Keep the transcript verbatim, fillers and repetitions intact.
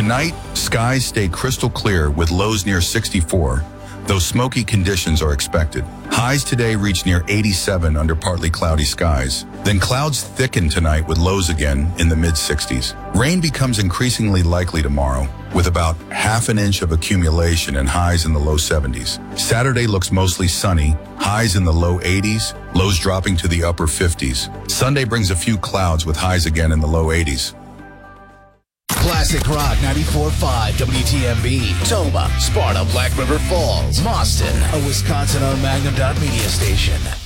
Tonight, skies stay crystal clear with lows near sixty-four, though smoky conditions are expected. Highs today reach near eighty-seven under partly cloudy skies. Then clouds thicken tonight with lows again in the mid sixties. Rain becomes increasingly likely tomorrow, with about half an inch of accumulation and highs in the low seventies. Saturday looks mostly sunny, highs in the low eighties, lows dropping to the upper fifties. Sunday brings a few clouds with highs again in the low eighties. Classic Rock ninety-four point five W T M B, Toma, Sparta, Black River Falls, Boston, a Wisconsin-owned Magnum Dot Media station.